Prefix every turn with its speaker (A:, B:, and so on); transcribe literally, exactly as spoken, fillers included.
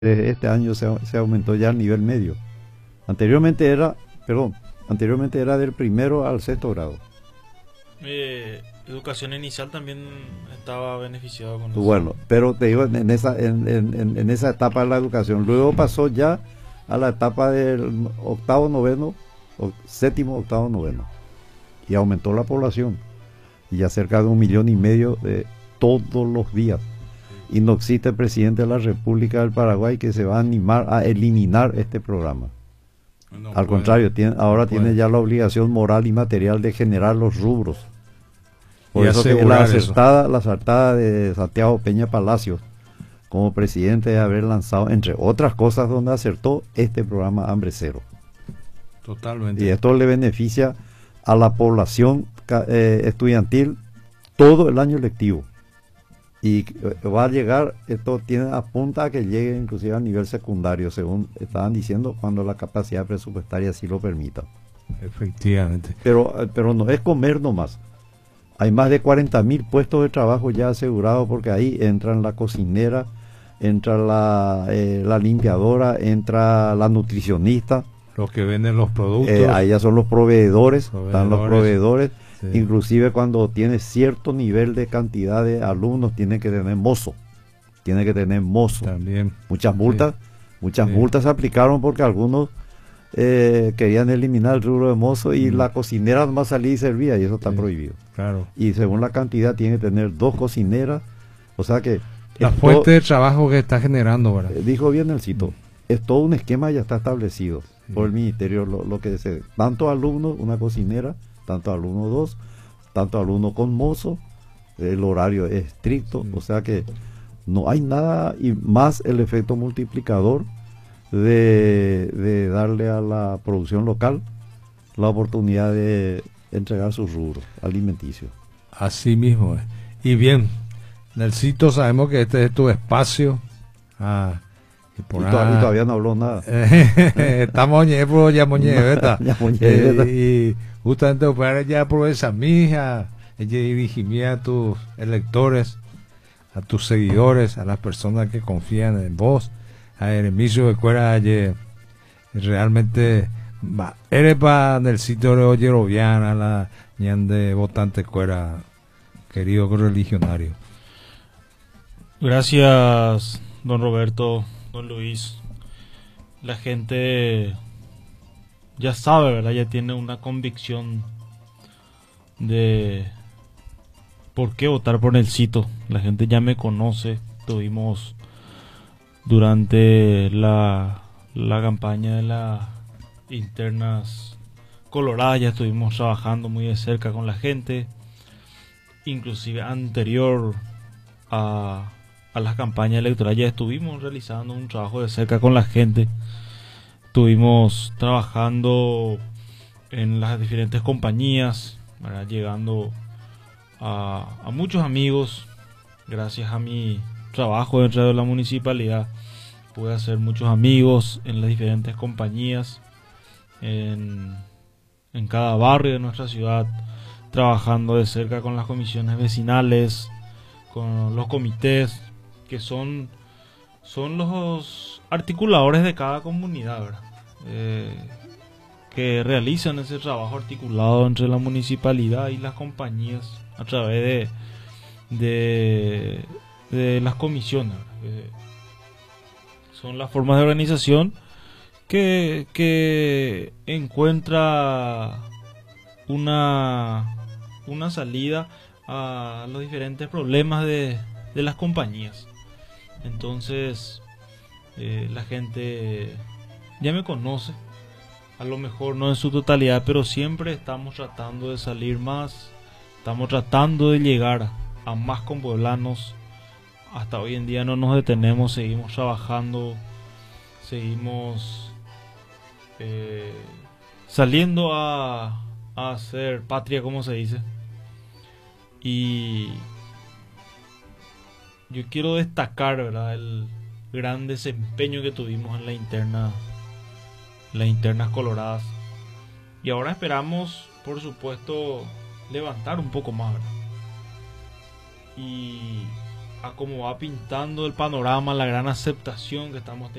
A: Este año se, se aumentó ya al nivel medio. Anteriormente era, perdón, anteriormente era del primero al sexto grado.
B: Eh, educación inicial también estaba beneficiado con eso.
A: Bueno, pero te digo, en esa, en, en, en esa etapa de la educación. Luego pasó ya a la etapa del octavo, noveno, o, séptimo, octavo, noveno. Y aumentó la población. Y ya cerca de un millón y medio de todos los días. Y no existe presidente de la República del Paraguay que se va a animar a eliminar este programa. No Al puede, contrario, tiene, ahora no tiene ya la obligación moral y material de generar los rubros. Por eso que la acertada, la acertada de Santiago Peña Palacios como presidente de haber lanzado, entre otras cosas, donde acertó este programa Hambre Cero.
C: Totalmente.
A: Y esto le beneficia a la población eh, estudiantil todo el año lectivo. Y va a llegar, esto tiene apunta a que llegue inclusive a nivel secundario, según estaban diciendo, cuando la capacidad presupuestaria así lo permita.
C: Efectivamente.
A: Pero, pero no es comer nomás. Hay más de cuarenta mil puestos de trabajo ya asegurados, porque ahí entran la cocinera, entra la, eh, la limpiadora, entra la nutricionista.
C: Los que venden los productos.
A: Eh, ahí ya son los proveedores, proveedores. están los proveedores. Sí. Inclusive cuando tiene cierto nivel de cantidad de alumnos tiene que tener mozo, tiene que tener mozo.
C: También.
A: Muchas multas, sí. muchas sí. multas se aplicaron porque algunos eh, querían eliminar el rubro de mozo y mm. la cocinera nomás salía y servía, y eso está sí. prohibido.
C: Claro.
A: Y según la cantidad tiene que tener dos cocineras, o sea que
C: la fuente todo, de trabajo que está generando, ¿verdad?
A: Eh, dijo bien el cito, mm. es todo un esquema ya está establecido sí. por el ministerio, lo, lo que dice, tantos alumnos, una cocinera, tanto alumno dos, tanto alumno con mozo, el horario es estricto, sí. o sea que no hay nada, y más el efecto multiplicador de, de darle a la producción local la oportunidad de entregar sus rubros alimenticios.
C: Así mismo es. Y bien, Nelsito, sabemos que este es tu espacio. Ah,
A: y, por y, todavía, y todavía no habló nada.
C: Estamos ñepro, ya moñe, ¿verdad? eh, y justamente para ya por esa mija, ella dirigía a tus electores, a tus seguidores, a las personas que confían en vos, a Eremilio de Cuera, realmente va, eres para el sitio de Oyeroviana, la ñan de votante Cuera, querido correligionario.
B: Gracias, don Roberto, don Luis. La gente ya sabe, ¿verdad? Ya tiene una convicción de por qué votar por Nelsito. La gente ya me conoce. Tuvimos durante la, la campaña de las internas coloradas, ya estuvimos trabajando muy de cerca con la gente. Inclusive anterior a, a las campañas electorales ya estuvimos realizando un trabajo de cerca con la gente. Estuvimos trabajando en las diferentes compañías, ¿verdad? Llegando a, a muchos amigos. Gracias a mi trabajo dentro de la municipalidad pude hacer muchos amigos en las diferentes compañías, en, en cada barrio de nuestra ciudad, trabajando de cerca con las comisiones vecinales, con los comités, que son, son los articuladores de cada comunidad, ¿verdad? Eh, que realizan ese trabajo articulado entre la municipalidad y las compañías a través de, de, de las comisiones, eh, son las formas de organización que, que encuentra una, una salida a los diferentes problemas de, de las compañías. Entonces eh, la gente ya me conoce, a lo mejor no en su totalidad, pero siempre estamos tratando de salir más, estamos tratando de llegar a más compueblanos. Hasta hoy en día no nos detenemos, seguimos trabajando, seguimos eh, saliendo a, a hacer patria, como se dice. Y yo quiero destacar, ¿verdad?, el gran desempeño que tuvimos en la interna, las internas coloradas. Y ahora esperamos, por supuesto, levantar un poco más, ¿verdad? Y a cómo va pintando el panorama, la gran aceptación que estamos teniendo